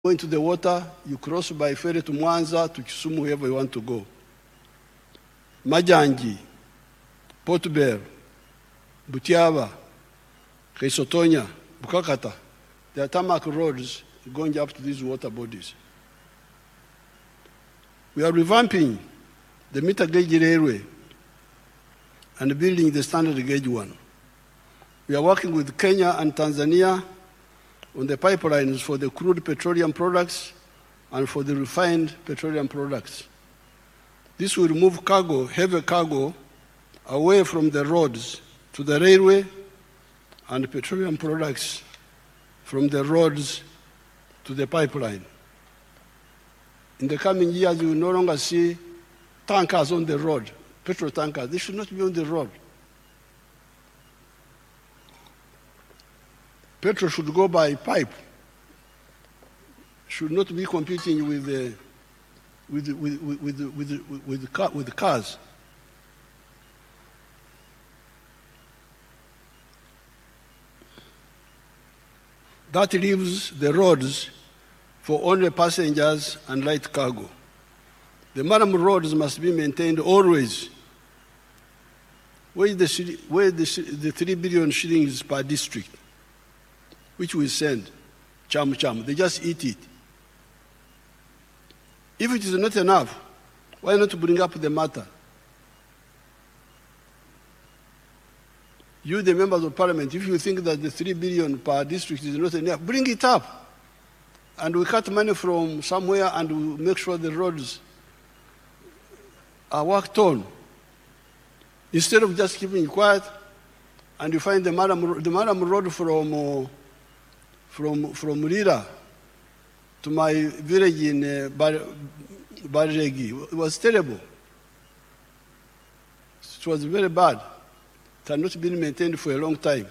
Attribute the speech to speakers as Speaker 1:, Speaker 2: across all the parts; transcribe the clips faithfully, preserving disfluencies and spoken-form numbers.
Speaker 1: Go into the water, you cross by ferry to Mwanza, to Kisumu, wherever you want to go. Majangi, Port Bell, Butiaba, Kaisotonya, Bukakata, there are tarmac roads going up to these water bodies. We are revamping the meter gauge railway and building the standard gauge one. We are working with Kenya and Tanzania on the pipelines for the crude petroleum products and for the refined petroleum products. This will move cargo, heavy cargo, away from the roads to the railway, and petroleum products from the roads to the pipeline. In the coming years, you will no longer see tankers on the road, petrol tankers. They should not be on the road. Petrol should go by pipe, should not be competing with the, with, with, with, with, with, with, the car, with the cars. That leaves the roads for only passengers and light cargo. The Maram roads must be maintained always. Where is the, where is the, the three billion shillings per district, which we send, cham cham, they just eat it. If it is not enough, why not bring up the matter? You, the members of parliament, if you think that the three billion per district is not enough, bring it up. And we cut money from somewhere and we make sure the roads are worked on. Instead of just keeping quiet, and you find the Maram, the Maram road from uh, From, from Murira to my village in uh, Bar, Barregi. It was terrible. It was very bad. It had not been maintained for a long time.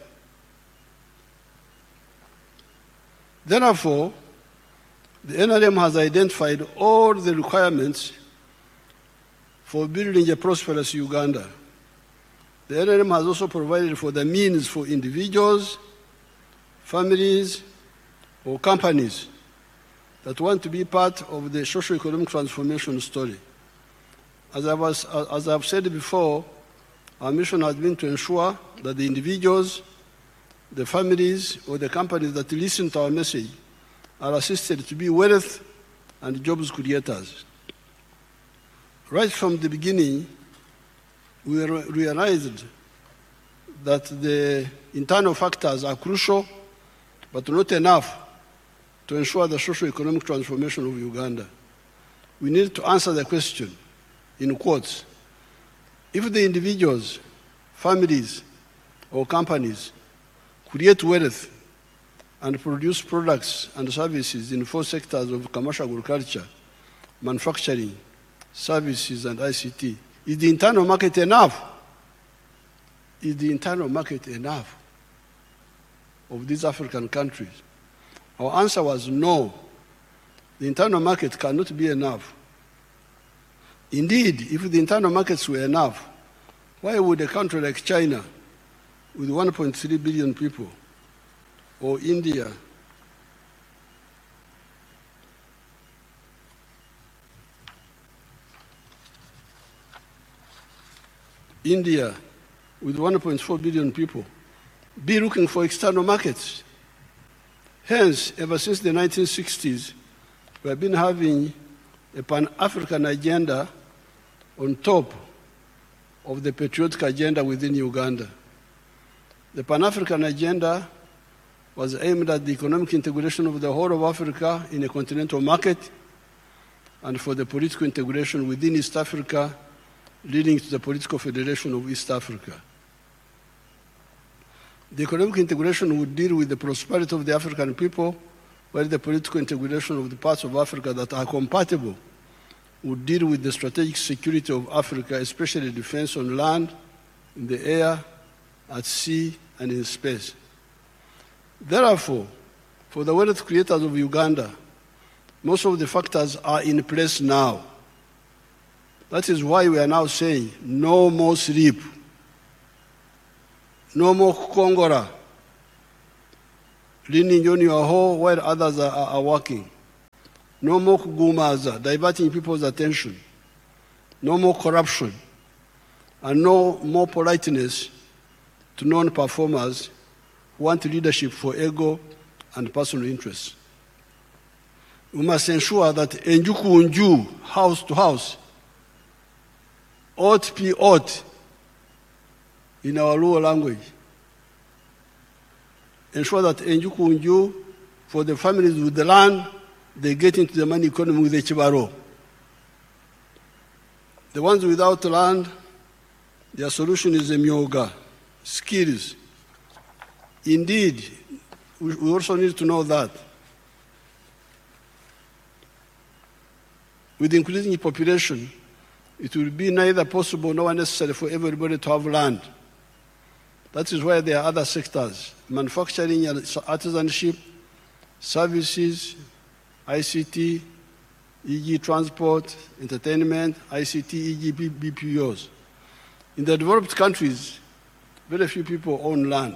Speaker 1: Therefore, the N R M has identified all the requirements for building a prosperous Uganda. The N R M has also provided for the means for individuals, families, or companies that want to be part of the socio-economic transformation story. As I was, as I've said before, our mission has been to ensure that the individuals, the families, or the companies that listen to our message are assisted to be wealth and jobs creators. Right from the beginning, we realized that the internal factors are crucial, but not enough to ensure the socio-economic transformation of Uganda. We need to answer the question, in quotes, if the individuals, families, or companies create wealth and produce products and services in four sectors of commercial agriculture, manufacturing, services, and I C T, is the internal market enough? Is the internal market enough of these African countries? Our answer was no. The internal market cannot be enough. Indeed, if the internal markets were enough, why would a country like China, with one point three billion people, or India, India, with one point four billion people, be looking for external markets? Hence, ever since the nineteen sixties, we have been having a Pan-African agenda on top of the patriotic agenda within Uganda. The Pan-African agenda was aimed at the economic integration of the whole of Africa in a continental market and for the political integration within East Africa, leading to the political federation of East Africa. The economic integration would deal with the prosperity of the African people, while the political integration of the parts of Africa that are compatible would deal with the strategic security of Africa, especially defense on land, in the air, at sea, and in space. Therefore, for the wealth creators of Uganda, most of the factors are in place now. That is why we are now saying no more sleep. No more Kongora, leaning on your hoe while others are, are working. no more kugumaza, diverting people's attention, no more corruption, and no more politeness to non-performers who want leadership for ego and personal interests. We must ensure that enjuku unju, house to house, ought be ought in our Luo language. Ensure that enjuku unju, for the families with the land, they get into the money economy with the chibaro. The ones without land, their solution is a myoga, skills. Indeed, we also need to know that with increasing population, it will be neither possible nor necessary for everybody to have land. That is why there are other sectors, manufacturing and artisanship, services, I C T, for example transport, entertainment, I C T, for example B P Os. In the developed countries, very few people own land.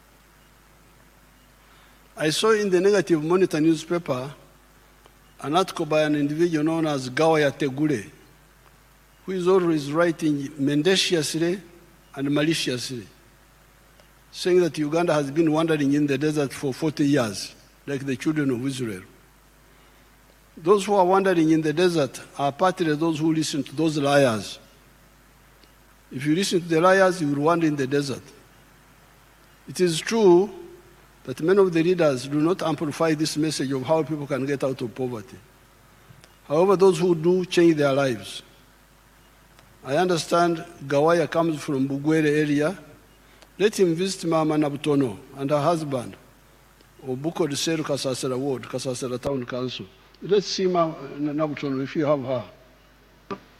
Speaker 1: I saw in the Negative Monitor newspaper an article by an individual known as Gawaya Tegure, who is always writing mendaciously and maliciously, saying that Uganda has been wandering in the desert for forty years, like the children of Israel. Those who are wandering in the desert are partly those who listen to those liars. If you listen to the liars, you will wander in the desert. It is true that many of the leaders do not amplify this message of how people can get out of poverty. However, those who do change their lives. I understand Gawaya comes from Bugwere area. Let him visit Mama Nabutono and her husband, Obuko de Seru Kasasera Ward, Kasasera Town Council. Let's see Mama Nabutono if you have her.